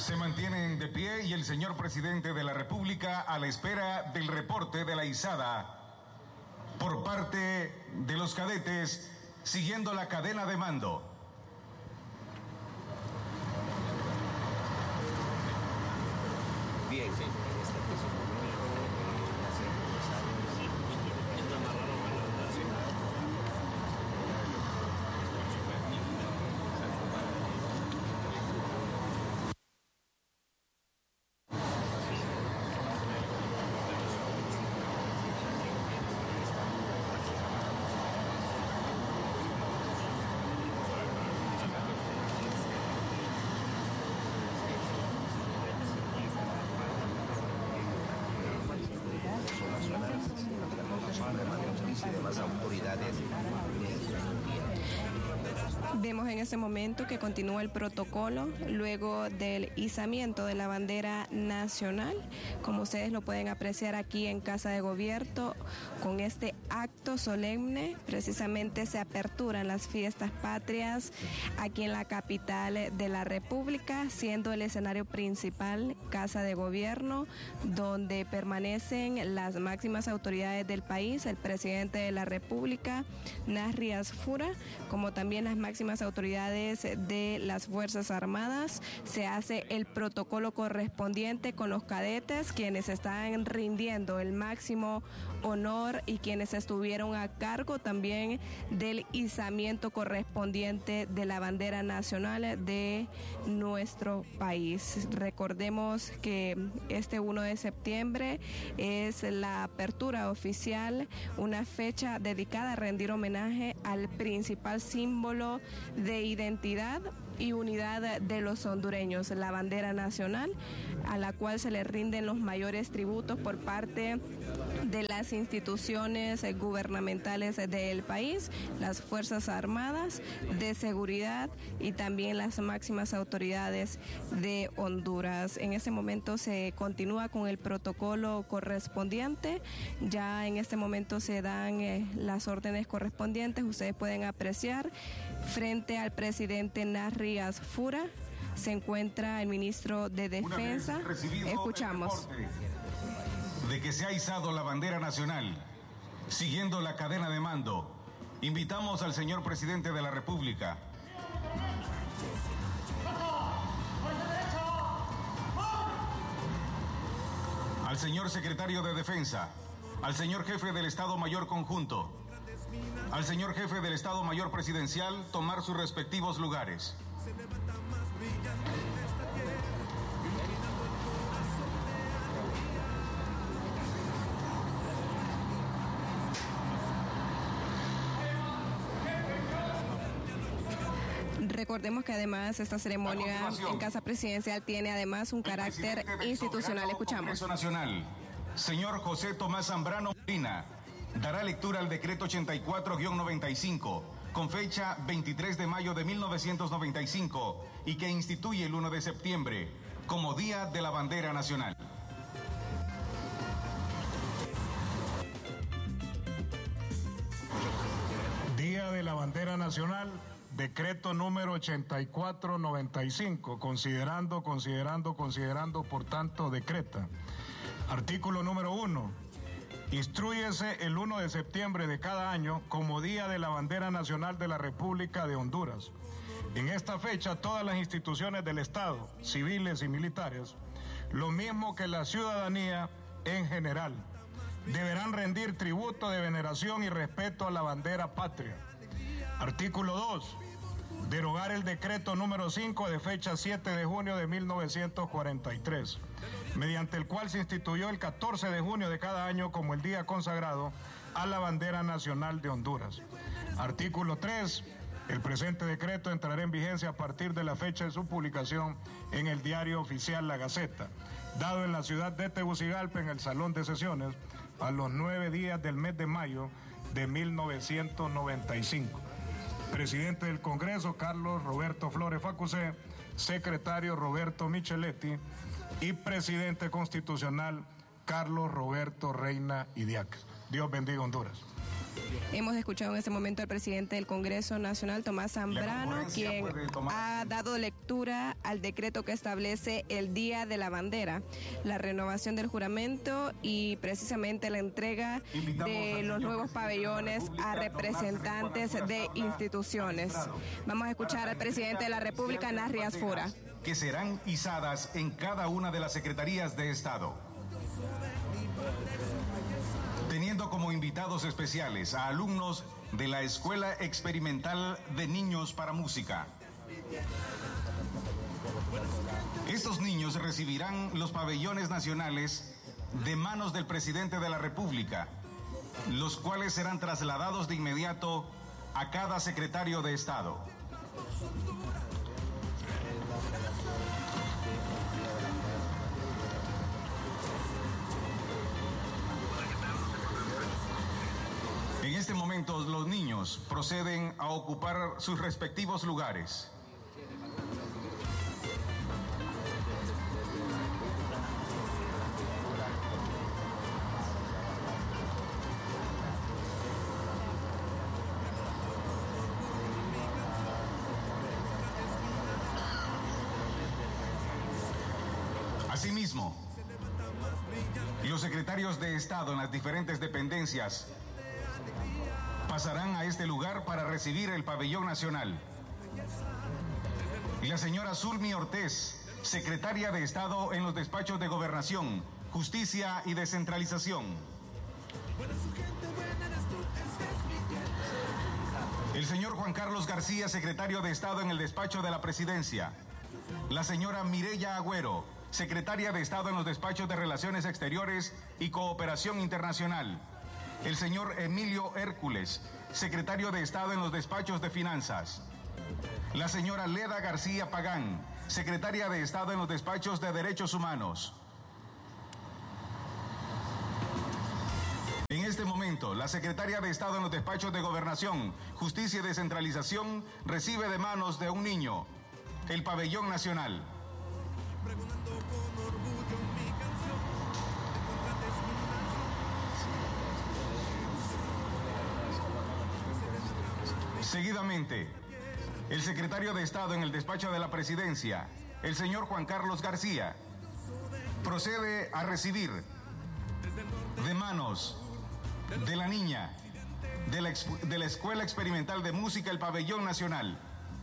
Se mantienen de pie y el señor presidente de la República a la espera del reporte de la izada por parte de los cadetes siguiendo la cadena de mando. Bien, sí. Vemos en ese momento que continúa el protocolo luego del izamiento de la bandera nacional, como ustedes lo pueden apreciar aquí en Casa de Gobierno, con este acto solemne. Precisamente se aperturan las fiestas patrias aquí en la capital de la República, siendo el escenario principal Casa de Gobierno, donde permanecen las máximas autoridades del país, el presidente de la República, Narri Asfura, como también las máximas autoridades de las Fuerzas Armadas. Se hace el protocolo correspondiente con los cadetes, quienes están rindiendo el máximo honor y quienes estuvieron a cargo también del izamiento correspondiente de la bandera nacional de nuestro país. Recordemos que este 1 de septiembre es la apertura oficial, una fecha dedicada a rendir homenaje al principal símbolo de identidad y unidad de los hondureños, la bandera nacional, a la cual se le rinden los mayores tributos por parte de las instituciones gubernamentales del país, las Fuerzas Armadas, de seguridad y también las máximas autoridades de Honduras. En este momento se continúa con el protocolo correspondiente. Ya en este momento se dan las órdenes correspondientes. Ustedes pueden apreciar frente al presidente Narri Asfura se encuentra el ministro de Defensa. Escuchamos. De que se ha izado la bandera nacional, siguiendo la cadena de mando, invitamos al señor presidente de la República. Al señor secretario de Defensa, al señor jefe del Estado Mayor Conjunto, al señor jefe del Estado Mayor Presidencial tomar sus respectivos lugares. Recordemos que además esta ceremonia en Casa Presidencial tiene además un carácter institucional. Escuchamos. Congreso Nacional, señor José Tomás Zambrano Molina, dará lectura al decreto 84-95, con fecha 23 de mayo de 1995, y que instituye el 1 de septiembre como Día de la Bandera Nacional. Día de la Bandera Nacional, decreto número 84-95, considerando, por tanto, decreta. Artículo número 1. Instrúyese el 1 de septiembre de cada año como Día de la Bandera Nacional de la República de Honduras. En esta fecha, todas las instituciones del Estado, civiles y militares, lo mismo que la ciudadanía en general, deberán rendir tributo de veneración y respeto a la bandera patria. Artículo 2. Derogar el decreto número 5 de fecha 7 de junio de 1943, mediante el cual se instituyó el 14 de junio de cada año como el día consagrado a la bandera nacional de Honduras. Artículo 3. El presente decreto entrará en vigencia a partir de la fecha de su publicación en el diario oficial La Gaceta, dado en la ciudad de Tegucigalpa en el Salón de Sesiones a los 9 días del mes de mayo de 1995. Presidente del Congreso, Carlos Roberto Flores Facusé, secretario Roberto Micheletti y presidente constitucional, Carlos Roberto Reina Idiáquez. Dios bendiga Honduras. Hemos escuchado en este momento al presidente del Congreso Nacional, Tomás Zambrano, quien ha dado lectura al decreto que establece el Día de la Bandera, la renovación del juramento y precisamente la entrega de los nuevos pabellones a representantes de instituciones. Vamos a escuchar al presidente de la República, Nasri Asfura. Que serán izadas en cada una de las secretarías de Estado, teniendo como invitados especiales a alumnos de la Escuela Experimental de Niños para Música. Estos niños recibirán los pabellones nacionales de manos del presidente de la República, los cuales serán trasladados de inmediato a cada secretario de Estado. En este momento, los niños proceden a ocupar sus respectivos lugares. Asimismo, los secretarios de Estado en las diferentes dependencias pasarán a este lugar para recibir el pabellón nacional. La señora Zulmi Ortiz, secretaria de Estado en los despachos de Gobernación, Justicia y Descentralización. El señor Juan Carlos García, secretario de Estado en el despacho de la Presidencia. La señora Mireya Agüero, secretaria de Estado en los despachos de Relaciones Exteriores y Cooperación Internacional. El señor Emilio Hércules, secretario de Estado en los despachos de Finanzas. La señora Leda García Pagán, secretaria de Estado en los despachos de Derechos Humanos. En este momento, la secretaria de Estado en los despachos de Gobernación, Justicia y Descentralización recibe de manos de un niño el pabellón nacional. Seguidamente, el secretario de Estado en el despacho de la Presidencia, el señor Juan Carlos García, procede a recibir de manos de la niña de la Escuela Experimental de Música el pabellón nacional.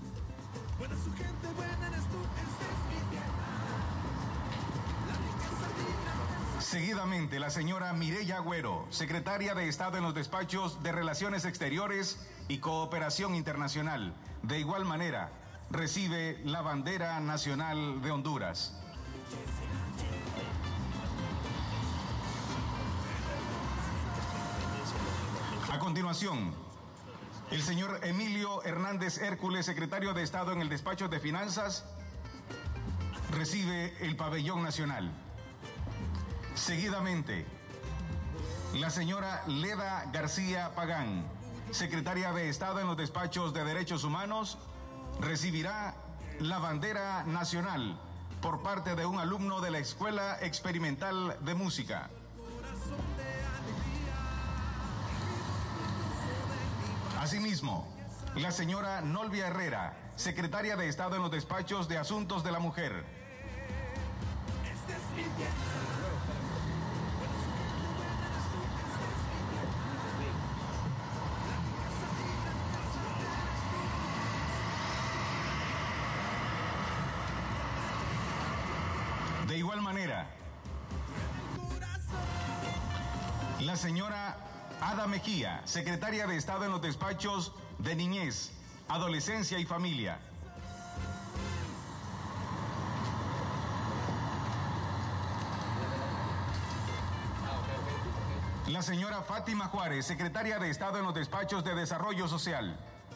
Seguidamente, la señora Mireya Agüero, secretaria de Estado en los despachos de Relaciones Exteriores y Cooperación Internacional, de igual manera, recibe la bandera nacional de Honduras. A continuación, el señor Emilio Hernández Hércules, secretario de Estado en el despacho de Finanzas, recibe el pabellón nacional. Seguidamente, la señora Leda García Pagán, secretaria de Estado en los despachos de Derechos Humanos, recibirá la bandera nacional por parte de un alumno de la Escuela Experimental de Música. Asimismo, la señora Nolvia Herrera, secretaria de Estado en los despachos de Asuntos de la Mujer. De igual manera, la señora Ada Mejía, secretaria de Estado en los despachos de Niñez, Adolescencia y Familia. La señora Fátima Juárez, secretaria de Estado en los despachos de Desarrollo Social.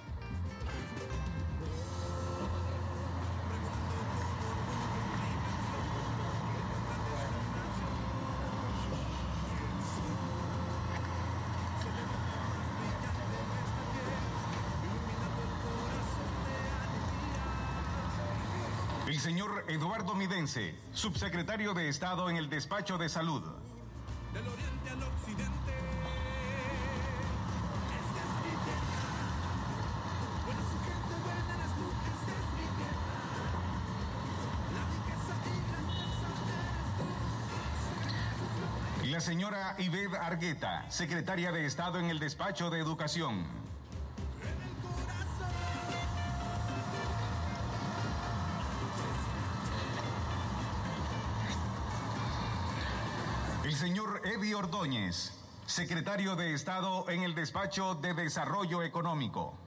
El señor Eduardo Midense, subsecretario de Estado en el despacho de Salud. La señora Ivette Argueta, secretaria de Estado en el Despacho de Educación. El señor Eddie Ordóñez, secretario de Estado en el Despacho de Desarrollo Económico.